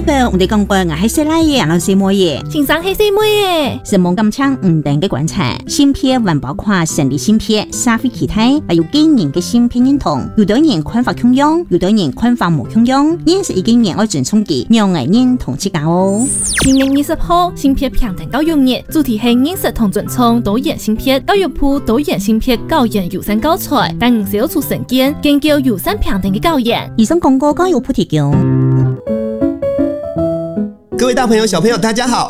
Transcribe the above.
本我哋講過，我係識拉嘢，老師妹嘢。 先生係誰妹嘅？ 是冇咁搶唔定嘅觀察，芯片還包括生理芯片、社會氣體，還有個人嘅芯片認同。有的人看法強用，有的人看法冇強用，因是一個人愛尊重佢，讓人認同自家哦。 今年20號，芯片平等教育日，主題係認識同尊重多元芯片。教育部多元芯片教研優先教材，但唔少出成見，研究優先平等嘅教研。 以上廣告教育部提供。 各位大朋友、小朋友，大家好。